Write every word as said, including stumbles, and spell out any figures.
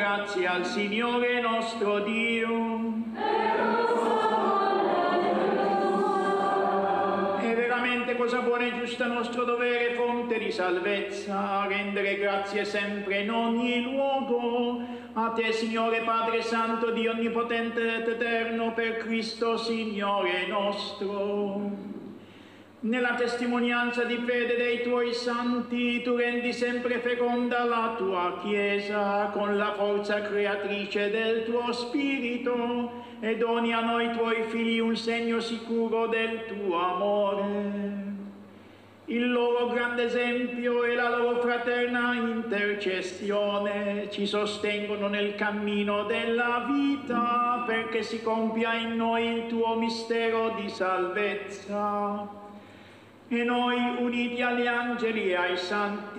grazie al Signore nostro Dio. È veramente cosa buona e giusta nostro dovere, fonte di salvezza, rendere grazie sempre in ogni luogo. A te, Signore Padre Santo, Dio Onnipotente ed Eterno, per Cristo Signore nostro. Nella testimonianza di fede dei tuoi santi, tu rendi sempre feconda la tua Chiesa con la forza creatrice del tuo Spirito e doni a noi tuoi figli un segno sicuro del tuo amore. Il loro grande esempio e la loro fraterna intercessione ci sostengono nel cammino della vita perché si compia in noi il tuo mistero di salvezza. E noi, uniti agli angeli e ai santi,